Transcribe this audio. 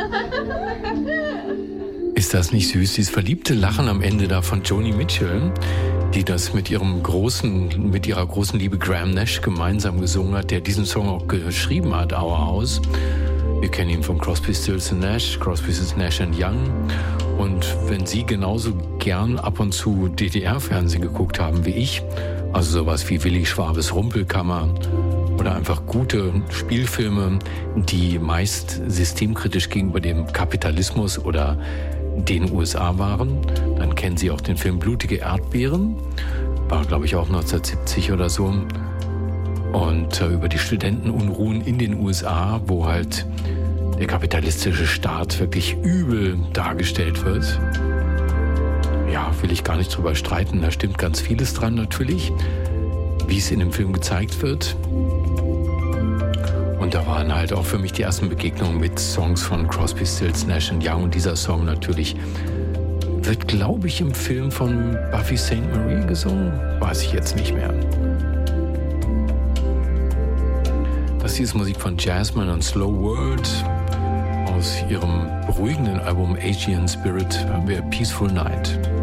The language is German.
Ist das nicht süß? Dieses verliebte Lachen am Ende da von Joni Mitchell, die das mit ihrer großen Liebe Graham Nash gemeinsam gesungen hat, der diesen Song auch geschrieben hat, Our House. Wir kennen ihn von Crosby, Stills Nash, Crosby, Stills Nash Young. Und wenn Sie genauso gern ab und zu DDR-Fernsehen geguckt haben wie ich, also sowas wie Willi Schwabes Rumpelkammer oder einfach gute Spielfilme, die meist systemkritisch gegenüber dem Kapitalismus oder den USA waren, dann kennen Sie auch den Film Blutige Erdbeeren, war glaube ich auch 1970 oder so, und über die Studentenunruhen in den USA, wo halt der kapitalistische Staat wirklich übel dargestellt wird. Ja, will ich gar nicht drüber streiten, da stimmt ganz vieles dran natürlich, wie es in dem Film gezeigt wird. Und da waren halt auch für mich die ersten Begegnungen mit Songs von Crosby, Stills, Nash Young. Und dieser Song natürlich wird, glaube ich, im Film von Buffy St. Marie gesungen. Weiß ich jetzt nicht mehr. Das hier ist Musik von Jasmine und Slow World. Aus ihrem beruhigenden Album Aegean Spirit haben wir Peaceful Night.